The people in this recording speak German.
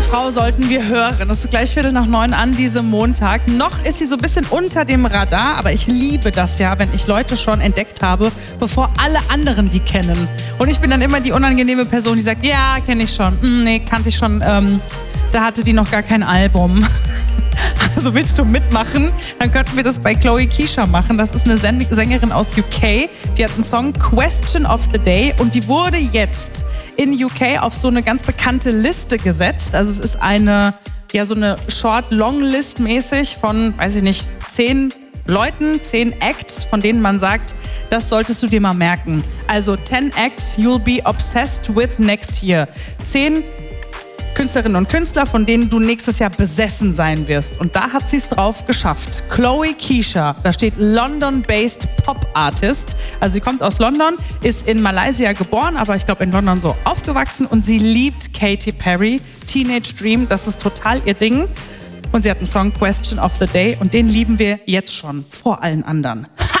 Frau sollten wir hören. Es ist gleich 8:45 an diesem Montag. Noch ist sie so ein bisschen unter dem Radar, aber ich liebe das ja, wenn ich Leute schon entdeckt habe, bevor alle anderen die kennen. Und ich bin dann immer die unangenehme Person, die sagt, ja, kenne ich schon. Nee, kannte ich schon. Da hatte die noch gar kein Album. Also willst du mitmachen? Dann könnten wir das bei Chloe Keysha machen. Das ist eine Sängerin aus UK. Die hat einen Song Question of the Day und die wurde jetzt in UK auf so eine ganz bekannte Liste gesetzt. Also es ist eine, ja, so eine Short-Long-List mäßig von, weiß ich nicht, 10 Leuten, 10 Acts, von denen man sagt, das solltest du dir mal merken. Also 10 Acts you'll be obsessed with next year. 10 Künstlerinnen und Künstler, von denen du nächstes Jahr besessen sein wirst. Und da hat sie es drauf geschafft. Chloe Keysha, da steht London-based Pop-Artist. Also sie kommt aus London, ist in Malaysia geboren, aber ich glaube in London so aufgewachsen. Und sie liebt Katy Perry, Teenage Dream, das ist total ihr Ding. Und sie hat einen Song Question of the Day und den lieben wir jetzt schon vor allen anderen.